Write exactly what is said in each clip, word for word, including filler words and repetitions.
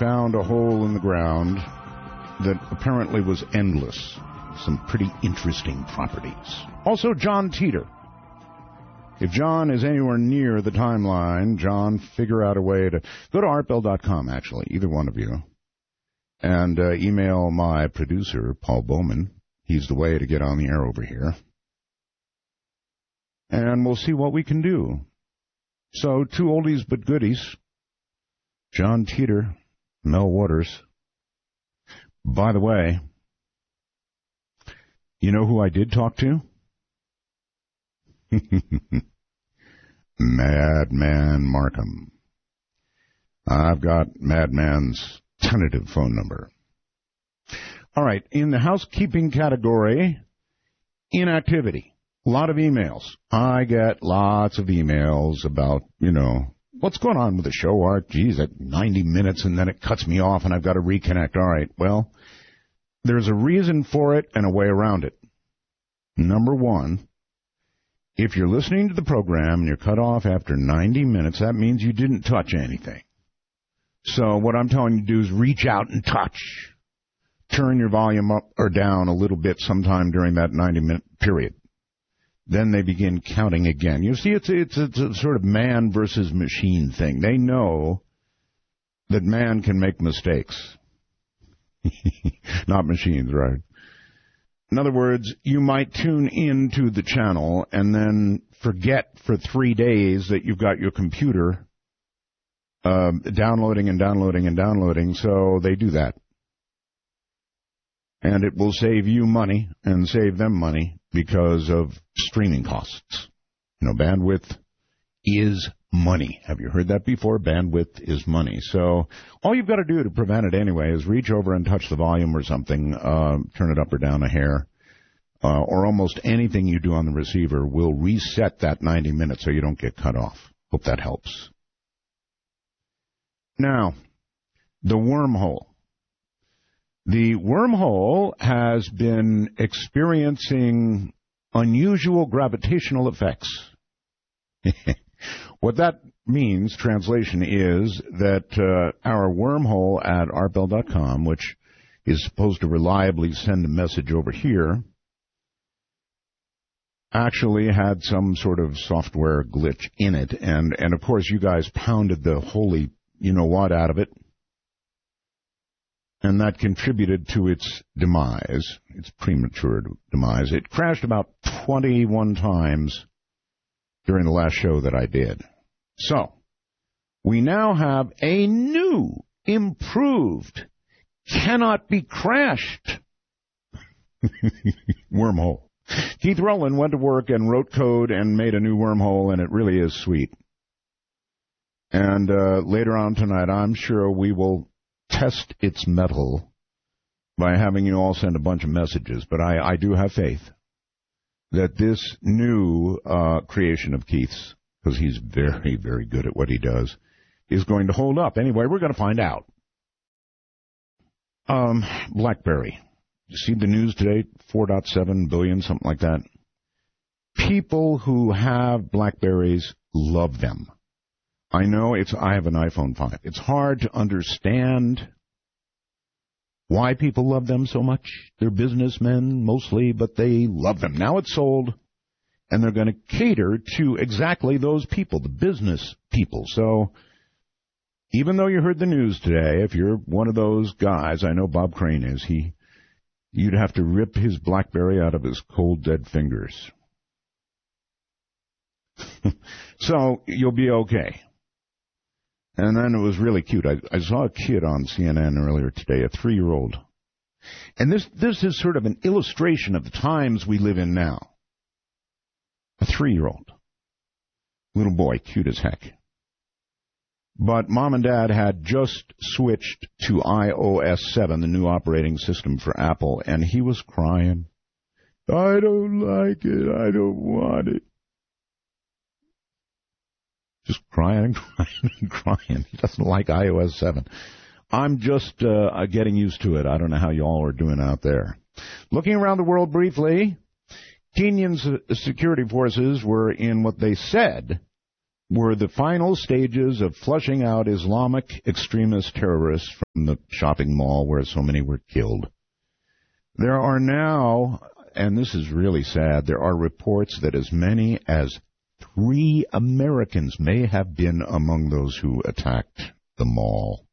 found a hole in the ground that apparently was endless. Some pretty interesting properties. Also, John Teeter. If John is anywhere near the timeline, John, figure out a way to go to art bell dot com, actually, either one of you, and uh, email my producer, Paul Bowman. He's the way to get on the air over here. And we'll see what we can do. So, two oldies but goodies. John Teeter, Mel Waters. By the way, you know who I did talk to? Madman Markham. I've got Madman's tentative phone number. All right, in the housekeeping category, inactivity. A lot of emails. I get lots of emails about, you know, what's going on with the show, Art? Geez, at ninety minutes and then it cuts me off and I've got to reconnect. All right, well, there's a reason for it and a way around it. Number one, if you're listening to the program and you're cut off after ninety minutes, that means you didn't touch anything. So what I'm telling you to do is reach out and touch. Turn your volume up or down a little bit sometime during that ninety-minute period. Then they begin counting again. You see, it's, it's, it's a sort of man versus machine thing. They know that man can make mistakes. Not machines, right? In other words, you might tune into the channel and then forget for three days that you've got your computer uh, downloading and downloading and downloading, so they do that. And it will save you money and save them money because of streaming costs. You know, bandwidth is money. Have you heard that before? Bandwidth is money. So all you've got to do to prevent it anyway is reach over and touch the volume or something, uh, turn it up or down a hair, uh, or almost anything you do on the receiver will reset that ninety minutes so you don't get cut off. Hope that helps. Now, the wormhole. The wormhole has been experiencing unusual gravitational effects. What that means, translation, is that uh, our wormhole at art bell dot com, which is supposed to reliably send a message over here, actually had some sort of software glitch in it. And, and of course, you guys pounded the holy you-know-what out of it. And that contributed to its demise, its premature demise. It crashed about twenty-one times during the last show that I did. So, we now have a new, improved, cannot be crashed wormhole. Keith Rowland went to work and wrote code and made a new wormhole, and it really is sweet. And uh, later on tonight, I'm sure we will test its mettle by having you all send a bunch of messages. But I, I do have faith that this new uh, creation of Keith's, because he's very, very good at what he does, is going to hold up. Anyway, we're going to find out. Um, BlackBerry. You see the news today? four point seven billion, something like that. People who have BlackBerries love them. I know it's, I have an iPhone five. It's hard to understand why people love them so much. They're businessmen mostly, but they love them. Now it's sold, and they're going to cater to exactly those people, the business people. So even though you heard the news today, if you're one of those guys, I know Bob Crane is, he, you'd have to rip his BlackBerry out of his cold, dead fingers. So you'll be okay. And then it was really cute. I, I saw a kid on C N N earlier today, a three-year-old. And this this is sort of an illustration of the times we live in now. A three-year-old. Little boy, cute as heck. But mom and dad had just switched to i O S seven, the new operating system for Apple, and he was crying. I don't like it. I don't want it. Just crying and crying and crying. He doesn't like i O S seven. I'm just uh, getting used to it. I don't know how you all are doing out there. Looking around the world briefly, Kenyan security forces were in what they said were the final stages of flushing out Islamic extremist terrorists from the shopping mall where so many were killed. There are now, and this is really sad, there are reports that as many as three Americans may have been among those who attacked the mall.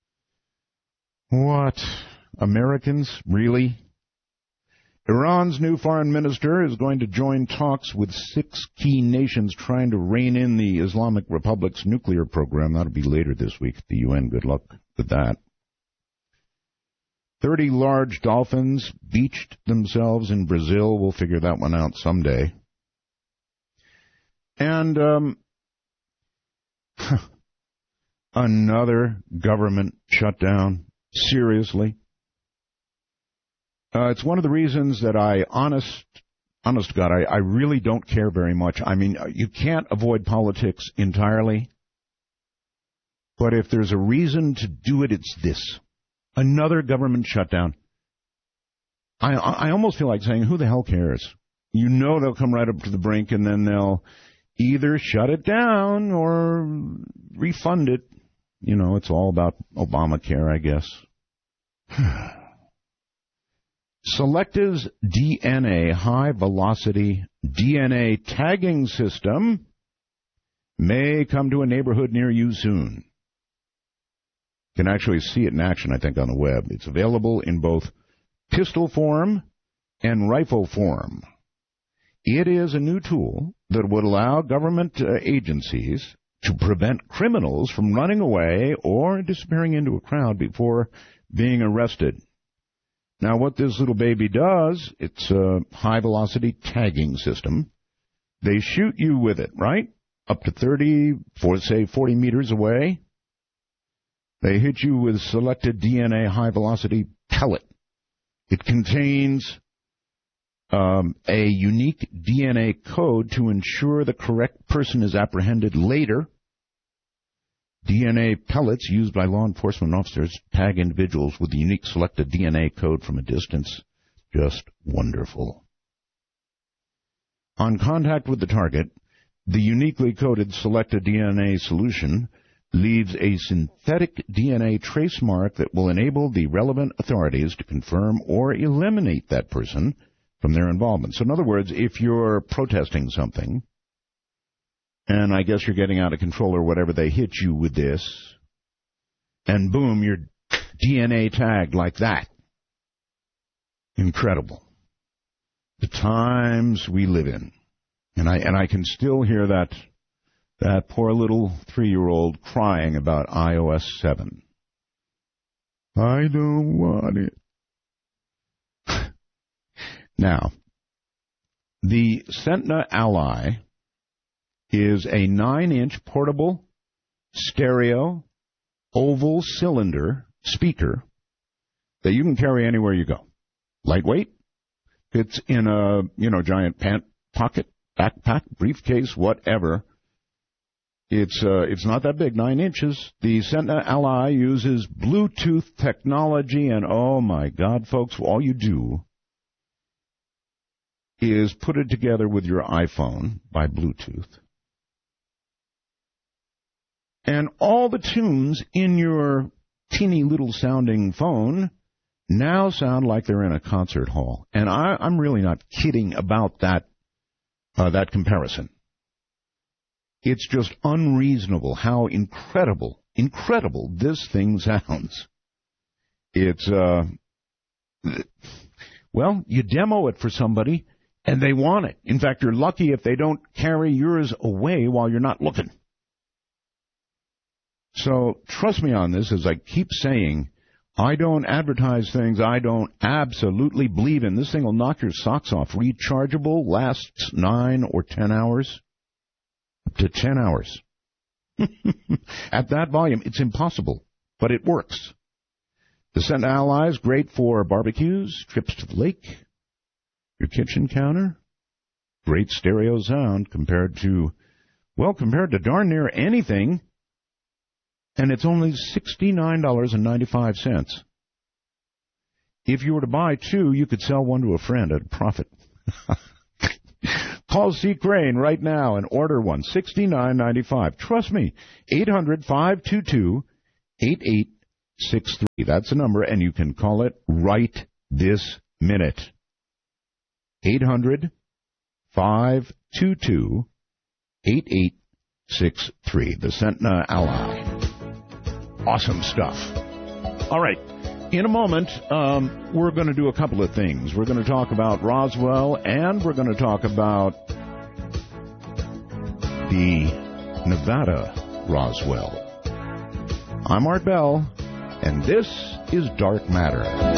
What? Americans? Really? Iran's new foreign minister is going to join talks with six key nations trying to rein in the Islamic Republic's nuclear program. That'll be later this week at the U N. Good luck with that. Thirty large dolphins beached themselves in Brazil. We'll figure that one out someday. And um, another government shutdown. Seriously. Uh, it's one of the reasons that I, honest, honest to God, I, I really don't care very much. I mean, you can't avoid politics entirely. But if there's a reason to do it, it's this. Another government shutdown. I, I almost feel like saying, who the hell cares? You know they'll come right up to the brink and then they'll either shut it down or refund it. You know, it's all about Obamacare, I guess. Selective's D N A high-velocity D N A tagging system may come to a neighborhood near you soon. You can actually see it in action, I think, on the web. It's available in both pistol form and rifle form. It is a new tool that would allow government uh, agencies to prevent criminals from running away or disappearing into a crowd before being arrested. Now, what this little baby does, it's a high-velocity tagging system. They shoot you with it, right? Up to thirty, for, say, forty meters away. They hit you with selected D N A high-velocity pellet. It contains um, a unique D N A code to ensure the correct person is apprehended later. D N A pellets used by law enforcement officers tag individuals with the unique selected D N A code from a distance. Just wonderful. On contact with the target, the uniquely coded selected D N A solution leaves a synthetic D N A trace mark that will enable the relevant authorities to confirm or eliminate that person from their involvement. So in other words, if you're protesting something, and I guess you're getting out of control or whatever, they hit you with this, and boom, you're D N A tagged like that. Incredible. The times we live in. And I and I can still hear that that poor little three-year-old crying about i O S seven. I don't want it. Now, the Centna Ally is a nine-inch portable stereo oval cylinder speaker that you can carry anywhere you go. Lightweight. Fits in a, you know, giant pant pocket, backpack, briefcase, whatever. It's uh, it's not that big, nine inches. The Centna Ally uses Bluetooth technology, and oh my God, folks, all you do is put it together with your iPhone by Bluetooth. And all the tunes in your teeny little sounding phone now sound like they're in a concert hall. And I, I'm really not kidding about that uh, that comparison. It's just unreasonable how incredible, incredible this thing sounds. It's, uh, well, you demo it for somebody, and they want it. In fact, you're lucky if they don't carry yours away while you're not looking. So trust me on this, as I keep saying, I don't advertise things I don't absolutely believe in. This thing will knock your socks off. Rechargeable, lasts nine or ten hours. Up to ten hours. At that volume, it's impossible, but it works. The Centna Ally is great for barbecues, trips to the lake, your kitchen counter. Great stereo sound compared to, well, compared to darn near anything. And it's only sixty-nine dollars and ninety-five cents. If you were to buy two, you could sell one to a friend at a profit. Call C. Crane right now and order one, sixty-nine ninety-five. Trust me, eight hundred, five two two, eight eight six three. That's the number, and you can call it right this minute. eight hundred, five two two, eight eight six three. The Centena Ally. Awesome stuff. All right. In a moment, um, we're going to do a couple of things. We're going to talk about Roswell, and we're going to talk about the Nevada Roswell. I'm Art Bell, and this is Dark Matter.